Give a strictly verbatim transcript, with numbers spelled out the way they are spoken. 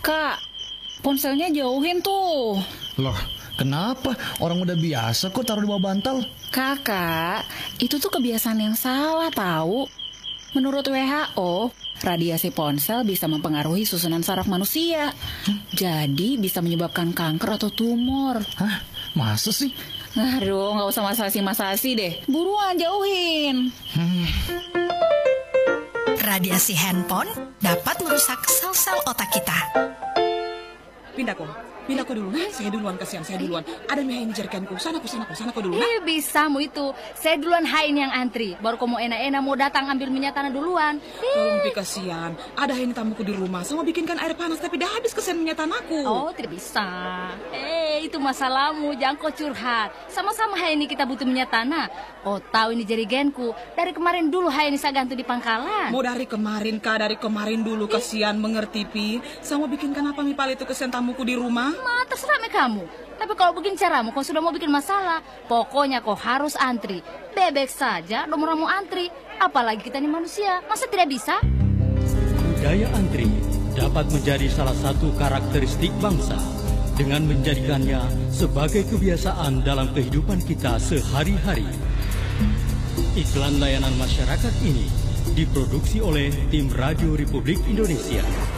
Kak, ponselnya jauhin tuh. Loh, kenapa? Orang udah biasa kok taruh di bawah bantal. Kakak, itu tuh kebiasaan yang salah tahu. Menurut W H O, radiasi ponsel bisa mempengaruhi susunan saraf manusia. Hmm? Jadi bisa menyebabkan kanker atau tumor. Hah? Masa sih? Aduh, nggak usah masasi-masasi deh. Buruan jauhin. Hmm. Radiasi handphone dapat merusak sel-sel otak kita. Pindah kok, pindah kok dulu. Saya duluan, kasihan saya duluan. Ada mie ini jerigenku. Sana kok, sana kok, sana kok dulu. Eh, bisa mu itu. Saya duluan hain yang antri. Baru kamu enak-enak mau datang ambil minyak tanah duluan. Tolong Pi, kasihan. Ada ini tamuku di rumah. Sama bikinkan air panas tapi dah habis kesian minyak tanahku. Oh, tidak bisa. Eh, itu masalahmu. Jangan kau curhat. Sama-sama hai ini kita butuh minyak tanah. Oh, tahu ini jerigenku. Dari kemarin dulu hai ini saya gantung di pangkalan. Mau dari kemarin, Kak. Dari kemarin dulu. Kasihan, mengerti Pi. Sama bikinkan apa mie pal itu kesian tamuku di rumah? Ma, terserah me kamu. Tapi kalau begini caramu, kau sudah mau bikin masalah. Pokoknya kau harus antri. Bebek saja, nomor mau antri. Apalagi kita ini manusia, masa tidak bisa? Budaya antri dapat menjadi salah satu karakteristik bangsa dengan menjadikannya sebagai kebiasaan dalam kehidupan kita sehari-hari. Iklan layanan masyarakat ini diproduksi oleh tim Radio Republik Indonesia.